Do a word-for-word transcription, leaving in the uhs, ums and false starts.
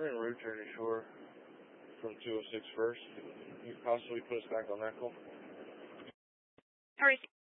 we're en route to shore from two oh six First. Can you possibly put us back on that call? Hurry.